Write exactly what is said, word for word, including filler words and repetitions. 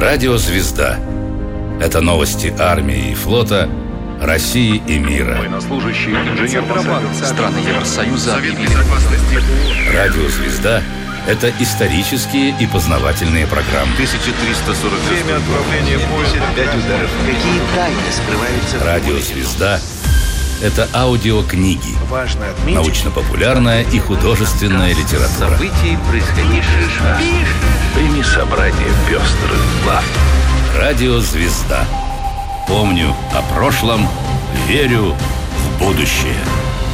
Радио «Звезда». Это новости армии и флота, России и мира. Военнослужащий, инженер страны Евросоюза объявили. Радио «Звезда» — это исторические и познавательные программы. тысяча триста сорок Время отправления поезда. пять ударов. Какие тайны скрываются? Радио «Звезда» — это аудиокниги, Важно отметить. научно-популярная и художественная литература. Событий, происходивших прими собрание пестрых глав. Радио «Звезда». Помню о прошлом, верю в будущее.